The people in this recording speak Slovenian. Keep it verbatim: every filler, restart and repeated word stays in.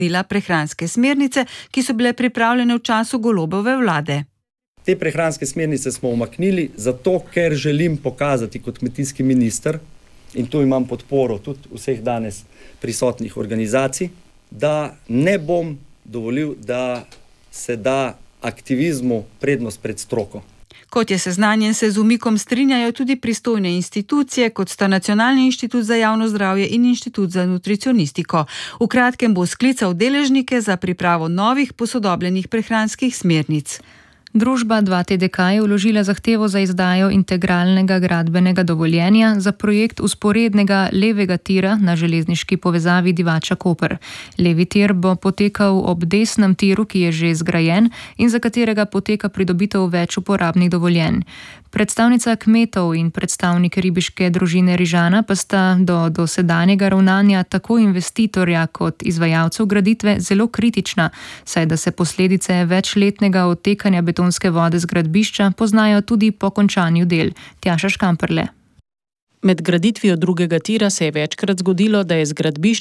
prehranske smernice, ki so bile pripravljene v času Golobove vlade. Te prehranske smernice smo umaknili zato, ker želim pokazati kot kmetijski minister, in tu imam podporo tudi vseh danes prisotnih organizacij, da ne bom dovolil, da se da aktivizmu prednost pred stroko. Kot je seznanjen, se z umikom strinjajo tudi pristojne institucije, kot sta Nacionalni inštitut za javno zdravje in Inštitut za nutricionistiko. V kratkem bo sklical deležnike za pripravo novih posodobljenih prehranskih smernic. Družba dva T D K je vložila zahtevo za izdajo integralnega gradbenega dovoljenja za projekt vzporednega levega tira na železniški povezavi Divača-Koper. Levi tir bo potekal ob desnem tiru, ki je že zgrajen in za katerega poteka pridobitev več uporabnih dovoljenj. Predstavnica kmetov in predstavnik ribiške družine Rižana pa sta do dosedanjega ravnanja tako investitorja kot izvajalcev graditve zelo kritična, saj da se posledice večletnega odtekanja betonske vode z gradbišča poznajo tudi po končanju del. Tjaša Škamperle. Med graditvijo drugega tira se je večkrat zgodilo, da je z gradbišč